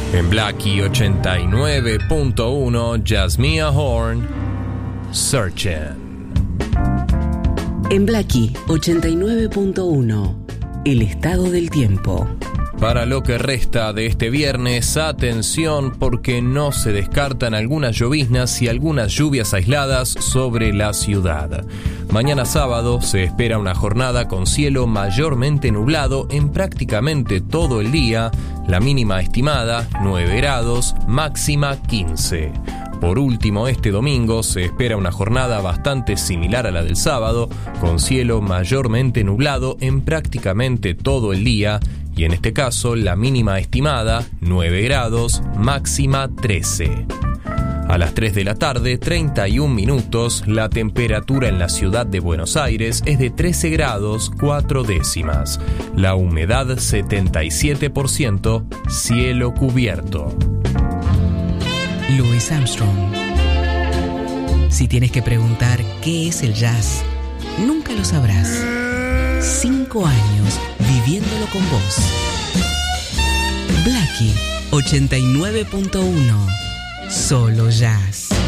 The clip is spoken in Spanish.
En Blackie 89.1, Jasmine Horn, Searching. En Blackie 89.1, el estado del tiempo. Para lo que resta de este viernes, atención porque no se descartan algunas lloviznas y algunas lluvias aisladas sobre la ciudad. Mañana sábado se espera una jornada con cielo mayormente nublado en prácticamente todo el día, la mínima estimada 9 grados, máxima 15. Por último, este domingo se espera una jornada bastante similar a la del sábado, con cielo mayormente nublado en prácticamente todo el día, y en este caso la mínima estimada 9 grados, máxima 13. A las 3 de la tarde, 31 minutos, la temperatura en la ciudad de Buenos Aires es de 13 grados 4 décimas. La humedad 77%, cielo cubierto. Louis Armstrong. Si tienes que preguntar qué es el jazz, nunca lo sabrás. 5 años viviéndolo con vos. Blackie 89.1. Solo jazz.